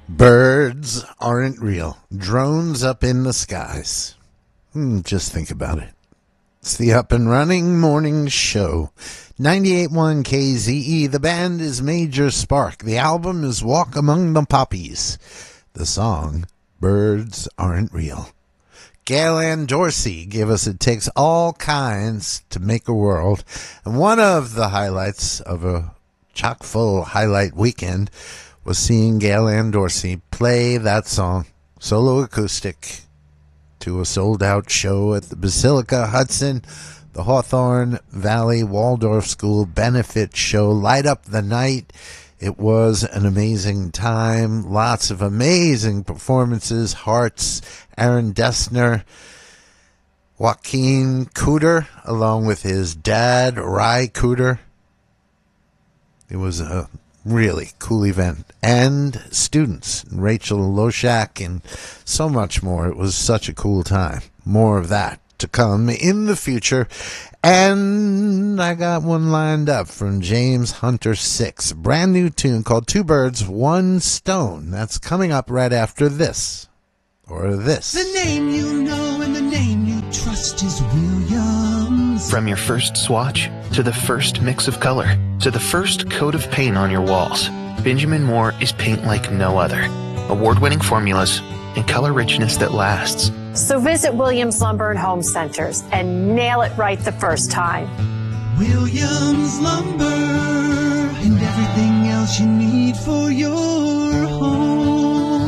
Birds aren't real. Drones up in the skies. Just think about it. It's the Up and Running Morning Show. 98.1 KZE. The band is Major Spark. The album is Walk Among the Poppies. The song, Birds Aren't Real. Gail Ann Dorsey gave us It Takes All Kinds to Make a World. And one of the highlights of a chock-full highlight weekend was seeing Gail Ann Dorsey play that song, solo acoustic, to a sold-out show at the Basilica Hudson, the Hawthorne Valley Waldorf School benefit show. Light up the night. It was an amazing time. Lots of amazing performances. Hearts, Aaron Dessner, Joaquin Cooter, along with his dad, Ry Cooter. It was a really cool event. And students, Rachel Loshak, and so much more. It was such a cool time. More of that to come in the future. And I got one lined up from James Hunter 6, a brand new tune called Two Birds, One Stone. That's coming up right after this. Or this. The name you know and the name you trust is Williams. From your first swatch, to the first mix of color, to the first coat of paint on your walls, Benjamin Moore is paint like no other. Award-winning formulas and color richness that lasts. So visit Williams Lumber and Home Centers and nail it right the first time. Williams Lumber and everything else you need for your home.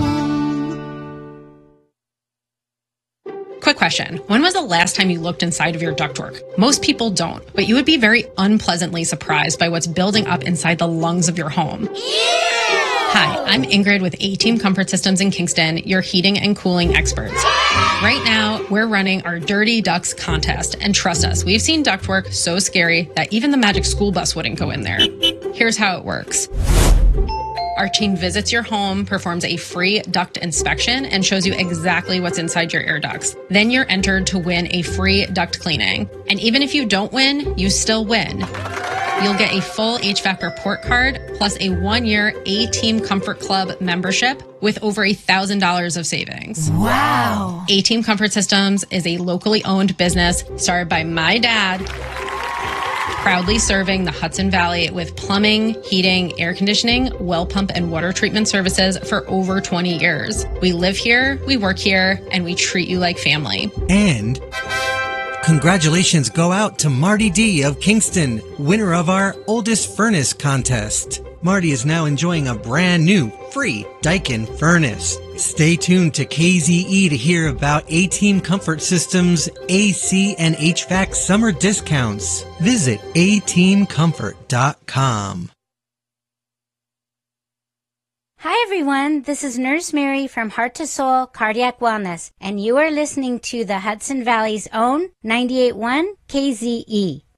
Quick question. When was the last time you looked inside of your ductwork? Most people don't, but you would be very unpleasantly surprised by what's building up inside the lungs of your home. Hi, I'm Ingrid with A-Team Comfort Systems in Kingston, your heating and cooling experts. Right now, we're running our Dirty Ducks contest, and trust us, we've seen ductwork so scary that even the magic school bus wouldn't go in there. Here's how it works. Our team visits your home, performs a free duct inspection, and shows you exactly what's inside your air ducts. Then you're entered to win a free duct cleaning. And even if you don't win, you still win. You'll get a full HVAC report card, plus a 1-year A-Team Comfort Club membership with over $1,000 of savings. Wow. A-Team Comfort Systems is a locally owned business started by my dad, proudly serving the Hudson Valley with plumbing, heating, air conditioning, well pump, and water treatment services for over 20 years. We live here, we work here, and we treat you like family. And congratulations go out to Marty D. of Kingston, winner of our Oldest Furnace contest. Marty is now enjoying a brand new free Daikin furnace. Stay tuned to KZE to hear about A-Team Comfort Systems AC and HVAC summer discounts. Visit ateamcomfort.com. Hi everyone, this is Nurse Mary from Heart to Soul Cardiac Wellness, and you are listening to the Hudson Valley's own 98.1 KZE.